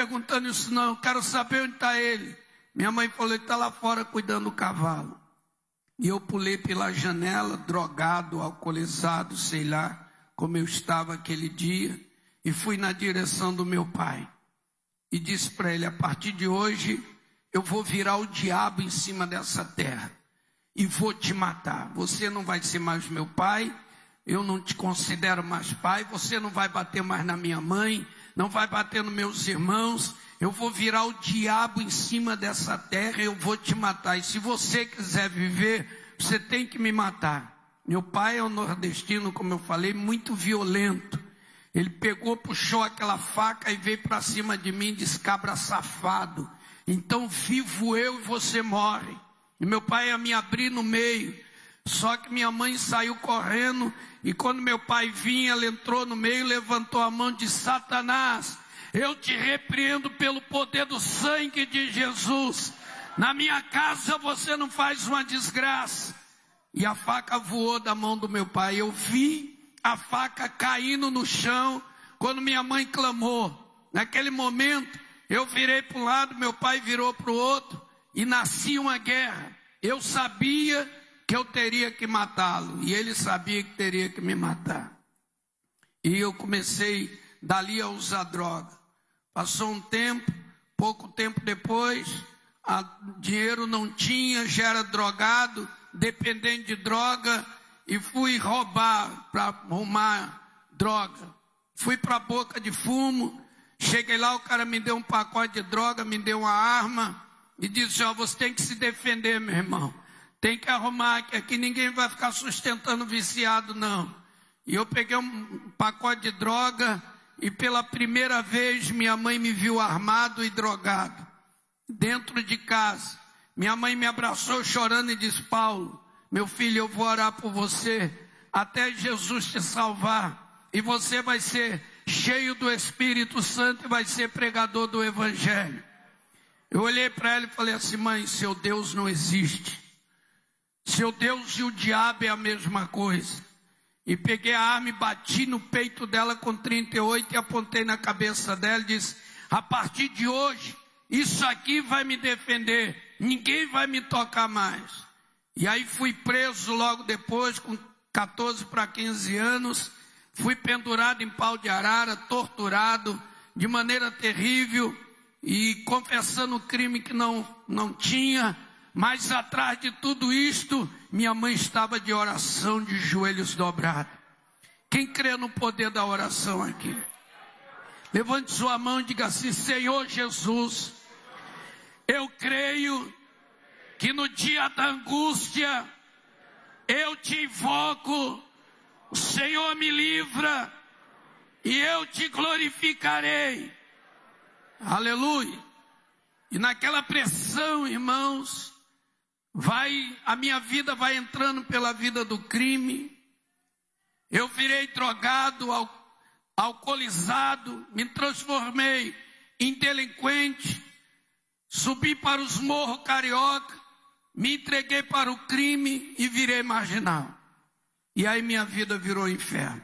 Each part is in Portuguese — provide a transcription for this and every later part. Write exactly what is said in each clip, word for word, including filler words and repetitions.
perguntando isso não, eu quero saber onde está ele. Minha mãe falou, ele está lá fora cuidando do cavalo. E eu pulei pela janela, drogado, alcoolizado, sei lá, como eu estava aquele dia, e fui na direção do meu pai. E disse para ele, a partir de hoje, eu vou virar o diabo em cima dessa terra. E vou te matar. Você não vai ser mais meu pai, eu não te considero mais pai, você não vai bater mais na minha mãe, não vai bater nos meus irmãos, eu vou virar o diabo em cima dessa terra, eu vou te matar. E se você quiser viver, você tem que me matar. Meu pai é um nordestino, como eu falei, muito violento. Ele pegou, puxou aquela faca e veio para cima de mim e disse, cabra safado, então vivo eu e você morre. E meu pai ia me abrir no meio, só que minha mãe saiu correndo, e quando meu pai vinha, ela entrou no meio, levantou a mão de Satanás, eu te repreendo pelo poder do sangue de Jesus, na minha casa você não faz uma desgraça. E a faca voou da mão do meu pai, eu vi a faca caindo no chão, quando minha mãe clamou. Naquele momento, eu virei para um lado, meu pai virou para o outro, e nascia uma guerra. Eu sabia que eu teria que matá-lo, e ele sabia que teria que me matar. E eu comecei dali a usar droga. Passou um tempo, pouco tempo depois, a, dinheiro não tinha, já era drogado, dependente de droga, e fui roubar para arrumar droga. Fui para a boca de fumo, cheguei lá, o cara me deu um pacote de droga, me deu uma arma, e disse, ó, você tem que se defender, meu irmão. Tem que arrumar, que aqui ninguém vai ficar sustentando viciado, não. E eu peguei um pacote de droga, e pela primeira vez minha mãe me viu armado e drogado. Dentro de casa, minha mãe me abraçou chorando e disse, Paulo, meu filho, eu vou orar por você, até Jesus te salvar. E você vai ser cheio do Espírito Santo e vai ser pregador do Evangelho. Eu olhei para ela e falei assim, mãe, seu Deus não existe. Seu Deus e o diabo é a mesma coisa. E peguei a arma e bati no peito dela com trinta e oito e apontei na cabeça dela e disse, a partir de hoje, isso aqui vai me defender, ninguém vai me tocar mais. E aí fui preso logo depois, com quatorze para quinze anos, fui pendurado em pau de arara, torturado de maneira terrível, e confessando o crime que não, não tinha, mas atrás de tudo isto, minha mãe estava de oração, de joelhos dobrados. Quem crê no poder da oração aqui? Levante sua mão e diga assim, Senhor Jesus, eu creio que no dia da angústia, eu te invoco, o Senhor me livra, e eu te glorificarei. Aleluia. E naquela pressão, irmãos, vai, a minha vida vai entrando pela vida do crime. Eu virei drogado, al, alcoolizado, me transformei em delinquente, subi para os morros carioca, me entreguei para o crime e virei marginal. E aí minha vida virou inferno.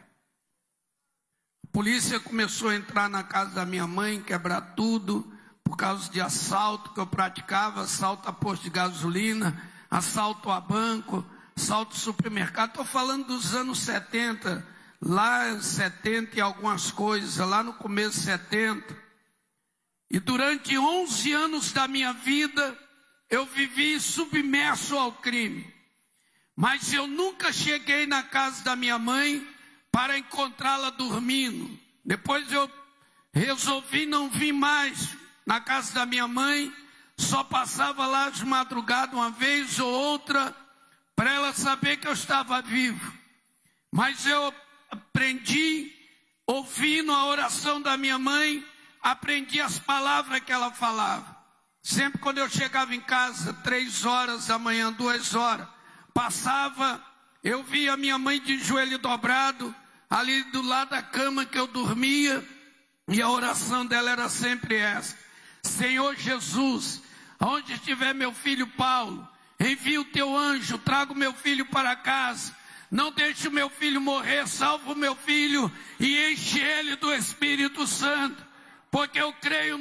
A polícia começou a entrar na casa da minha mãe, quebrar tudo, por causa de assalto que eu praticava, assalto a posto de gasolina, assalto a banco, assalto a supermercado. Estou falando dos anos setenta, lá setenta e algumas coisas, lá no começo de setenta. E durante onze anos da minha vida, eu vivi submerso ao crime. Mas eu nunca cheguei na casa da minha mãe para encontrá-la dormindo. Depois eu resolvi não vir mais na casa da minha mãe, só passava lá de madrugada uma vez ou outra, para ela saber que eu estava vivo. Mas eu aprendi, ouvindo a oração da minha mãe, aprendi as palavras que ela falava. Sempre quando eu chegava em casa, três horas da manhã, duas horas, passava, eu via minha mãe de joelho dobrado, ali do lado da cama que eu dormia, e a oração dela era sempre essa: Senhor Jesus, onde estiver meu filho Paulo, envia o teu anjo, traga o meu filho para casa, não deixe o meu filho morrer, salva o meu filho e enche ele do Espírito Santo, porque eu creio